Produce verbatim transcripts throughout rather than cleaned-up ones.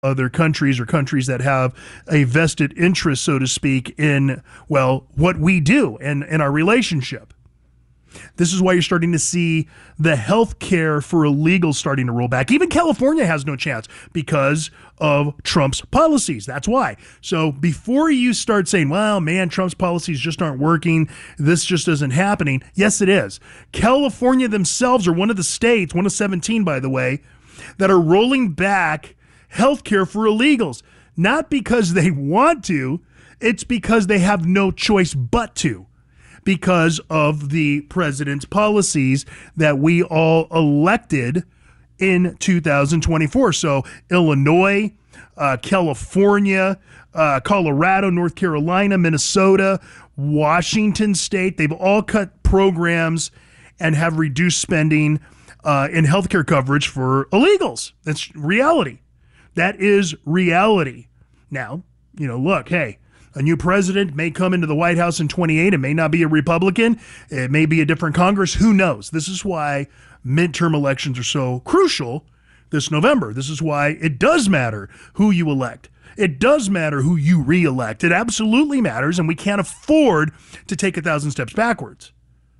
other countries or countries that have a vested interest, so to speak, in, well, what we do and in our relationship. This is why you're starting to see the health care for illegals starting to roll back. Even California has no chance because of Trump's policies. That's why. So before you start saying, well, man, Trump's policies just aren't working, this just isn't happening. Yes, it is. California themselves are one of the states, one of seventeen, by the way, that are rolling back health care for illegals. Not because they want to, it's because they have no choice but to, because of the president's policies that we all elected in two thousand twenty-four. So Illinois, uh, California, uh, Colorado, North Carolina, Minnesota, Washington State, they've all cut programs and have reduced spending uh, in healthcare coverage for illegals. That's reality. That is reality. Now, you know, look, hey, a new president may come into the White House in twenty-eight. It may not be a Republican. It may be a different Congress. Who knows? This is why midterm elections are so crucial this November. This is why it does matter who you elect. It does matter who you re-elect. It absolutely matters, and we can't afford to take a thousand steps backwards.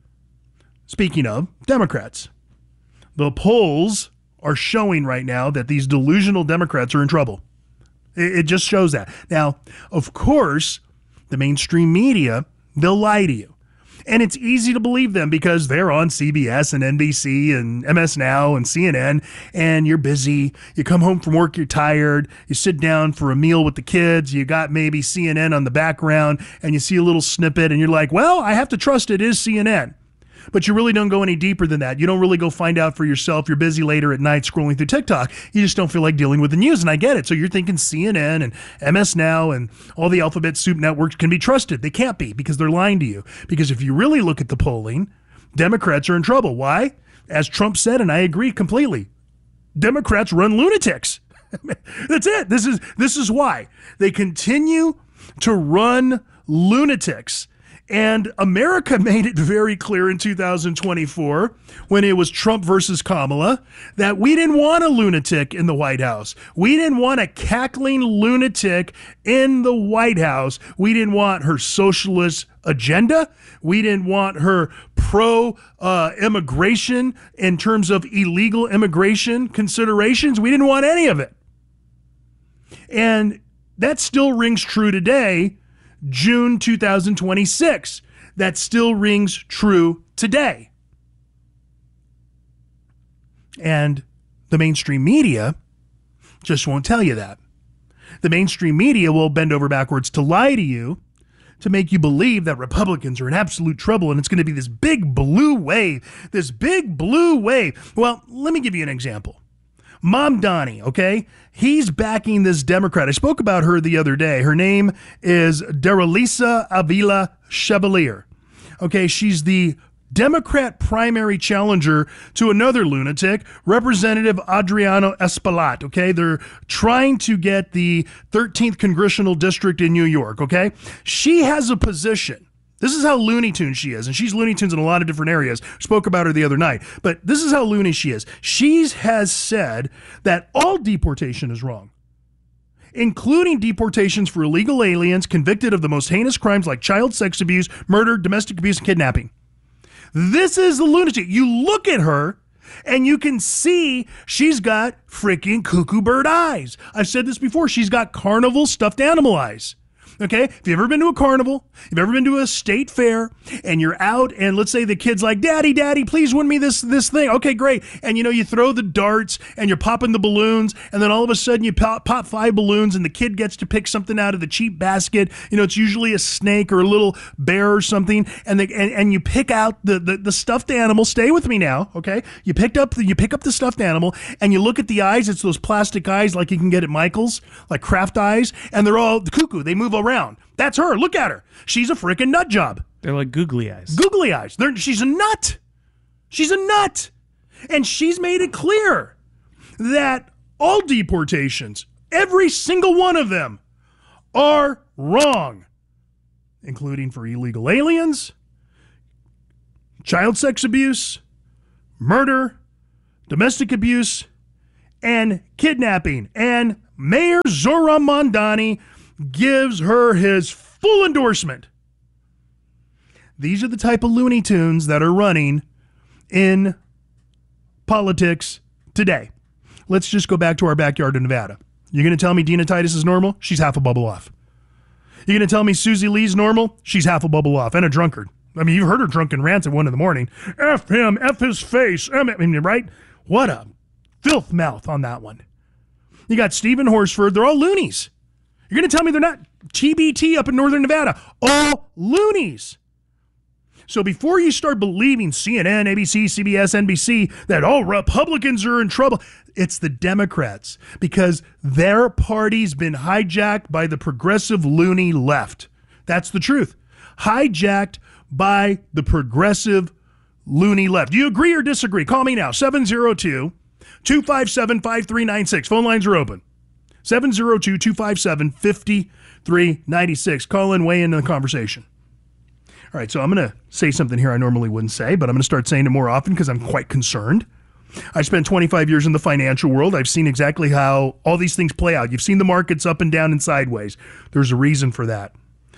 Speaking of Democrats, the polls are showing right now that these delusional Democrats are in trouble. It just shows that. Now, of course, the mainstream media, they'll lie to you. And it's easy to believe them because they're on C B S and N B C and M S Now and C N N, and you're busy. You come home from work, you're tired. You sit down for a meal with the kids. You got maybe C N N on the background, and you see a little snippet, and you're like, well, I have to trust it is C N N. But you really don't go any deeper than that. You don't really go find out for yourself. You're busy later at night scrolling through TikTok. You just don't feel like dealing with the news, and I get it. So you're thinking C N N and M S Now and all the alphabet soup networks can be trusted. They can't be because they're lying to you. Because if you really look at the polling, Democrats are in trouble. Why? As Trump said, and I agree completely, Democrats run lunatics. That's it. This is this is why. They continue to run lunatics. And America made it very clear in two thousand twenty-four, when it was Trump versus Kamala, that we didn't want a lunatic in the White House. We didn't want a cackling lunatic in the White House. We didn't want her socialist agenda. We didn't want her pro-immigration uh, in terms of illegal immigration considerations. We didn't want any of it. And that still rings true today, June two thousand twenty-six. That still rings true today. And the mainstream media just won't tell you that. The mainstream media will bend over backwards to lie to you, to make you believe that Republicans are in absolute trouble and it's going to be this big blue wave, this big blue wave. Well, let me give you an example. Mamdani, okay? He's backing this Democrat. I spoke about her the other day. Her name is Daralisa Avila Chevalier. Okay, she's the Democrat primary challenger to another lunatic, Representative Adriano Espaillat, okay? They're trying to get the thirteenth Congressional District in New York, okay? She has a position. This is how Looney Tunes she is, and she's Looney Tunes in a lot of different areas. Spoke about her the other night, but this is how loony she is. She has said that all deportation is wrong, including deportations for illegal aliens convicted of the most heinous crimes like child sex abuse, murder, domestic abuse, and kidnapping. This is the lunatic. You look at her, and you can see she's got freaking cuckoo bird eyes. I've said this before. She's got carnival stuffed animal eyes. Okay, if you've ever been to a carnival, you've ever been to a state fair, and you're out, and let's say the kid's like, Daddy, Daddy, please win me this this thing. Okay, great. And you know, you throw the darts, and you're popping the balloons, and then all of a sudden you pop, pop five balloons, and the kid gets to pick something out of the cheap basket. You know, it's usually a snake or a little bear or something, and the, and, and you pick out the, the the stuffed animal. Stay with me now, okay? You picked up the, you pick up the stuffed animal, and you look at the eyes. It's those plastic eyes like you can get at Michael's, like craft eyes, and they're all cuckoo. They move around. That's her. Look at her. She's a freaking nut job. They're like googly eyes. Googly eyes. They're, she's a nut. She's a nut. And she's made it clear that all deportations, every single one of them, are wrong, including for illegal aliens, child sex abuse, murder, domestic abuse, and kidnapping. And Mayor Zohran Mamdani gives her his full endorsement. These are the type of Looney Tunes that are running in politics today. Let's just go back to our backyard in Nevada. You're going to tell me Dina Titus is normal? She's half a bubble off. You're going to tell me Susie Lee's normal? She's half a bubble off and a drunkard. I mean, you've heard her drunken rants at one in the morning. F him, F his face. I mean, right? What a filth mouth on that one. You got Stephen Horsford. They're all loonies. You're going to tell me they're not T B T up in northern Nevada. All loonies. So before you start believing C N N, A B C, C B S, N B C, that all Republicans are in trouble, it's the Democrats, because their party's been hijacked by the progressive loony left. That's the truth. Hijacked by the progressive loony left. Do you agree or disagree? Call me now, seven oh two, two five seven, five three nine six. Phone lines are open. seven oh two, two five seven, five three nine six. Call in, weigh in on the conversation. All right, so I'm going to say something here I normally wouldn't say, but I'm going to start saying it more often because I'm quite concerned. I spent twenty-five years in the financial world. I've seen exactly how all these things play out. You've seen the markets up and down and sideways. There's a reason for that.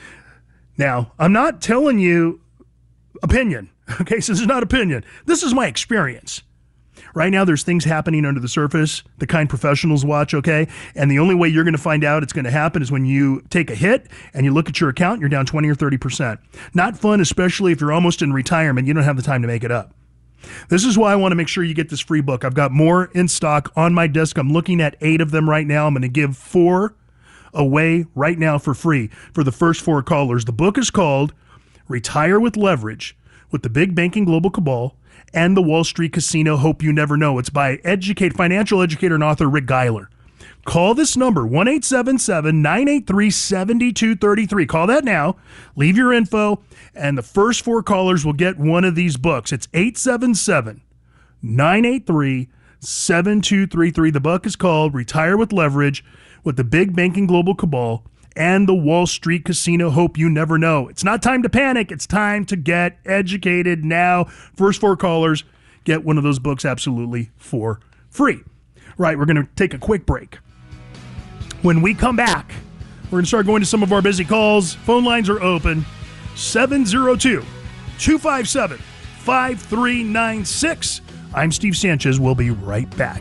Now, I'm not telling you opinion, okay? So this is not opinion. This is my experience. Right now, there's things happening under the surface, the kind professionals watch, okay? And the only way you're going to find out it's going to happen is when you take a hit and you look at your account, you're down twenty or thirty percent. Not fun, especially if you're almost in retirement. You don't have the time to make it up. This is why I want to make sure you get this free book. I've got more in stock on my desk. I'm looking at eight of them right now. I'm going to give four away right now for free for the first four callers. The book is called Retire with Leverage with the Big Banking Global Cabal and the Wall Street Casino Hope You Never Know. It's by educate, financial educator and author Rick Geiler. Call this number, one eight seven seven, nine eight three, seven two three three. Call that now. Leave your info, and the first four callers will get one of these books. It's eight seven seven, nine eight three, seven two three three. The book is called Retire with Leverage with the Big Banking Global Cabal and the Wall Street Casino Hope You Never Know. It's not time to panic. It's time to get educated now. First four callers get one of those books absolutely for free. Right, we're going to take a quick break. When we come back, we're going to start going to some of our busy calls. Phone lines are open. seven oh two, two five seven, five three nine six. I'm Steve Sanchez. We'll be right back.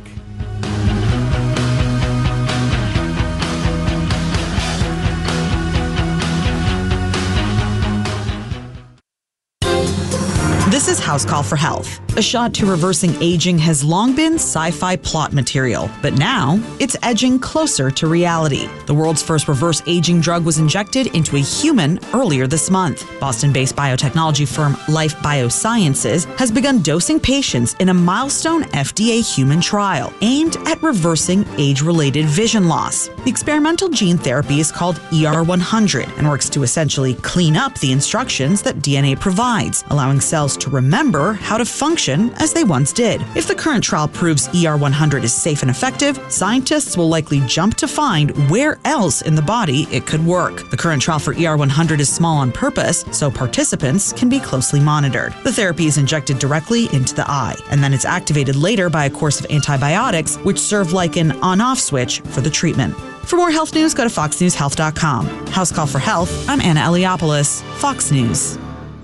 This is House Call for Health. A shot to reversing aging has long been sci-fi plot material, but now it's edging closer to reality. The world's first reverse aging drug was injected into a human earlier this month. Boston-based biotechnology firm Life Biosciences has begun dosing patients in a milestone F D A human trial aimed at reversing age-related vision loss. The experimental gene therapy is called E R one hundred and works to essentially clean up the instructions that D N A provides, allowing cells to remember how to function as they once did. If the current trial proves E R one hundred is safe and effective, scientists will likely jump to find where else in the body it could work. The current trial for E R one hundred is small on purpose, so participants can be closely monitored. The therapy is injected directly into the eye, and then it's activated later by a course of antibiotics, which serve like an on-off switch for the treatment. For more health news, go to fox news health dot com. House Call for Health, I'm Anna Eliopoulos, Fox News.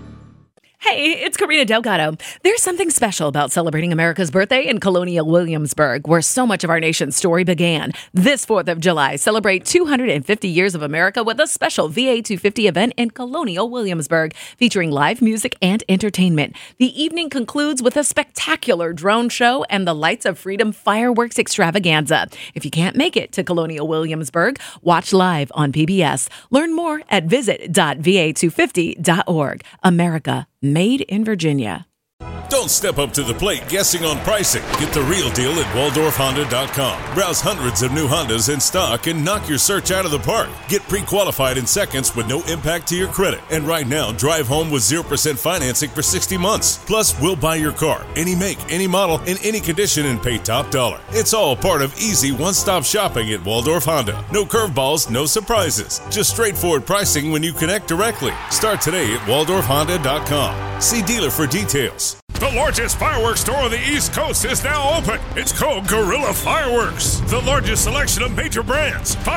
Hey, it's Karina Delgado. There's something special about celebrating America's birthday in Colonial Williamsburg, where so much of our nation's story began. This fourth of July, celebrate two hundred fifty years of America with a special V A two fifty event in Colonial Williamsburg, featuring live music and entertainment. The evening concludes with a spectacular drone show and the Lights of Freedom fireworks extravaganza. If you can't make it to Colonial Williamsburg, watch live on P B S. Learn more at visit dot v a two fifty dot org. America, made in Virginia. Don't step up to the plate guessing on pricing. Get the real deal at waldorf honda dot com. Browse hundreds of new Hondas in stock and knock your search out of the park. Get pre-qualified in seconds with no impact to your credit. And right now, drive home with zero percent financing for sixty months. Plus, we'll buy your car, any make, any model, in any condition, and pay top dollar. It's all part of easy one-stop shopping at Waldorf Honda. No curveballs, no surprises. Just straightforward pricing when you connect directly. Start today at waldorf honda dot com. See dealer for details. The The largest fireworks store on the East Coast is now open. It's called Gorilla Fireworks. The largest selection of major brands,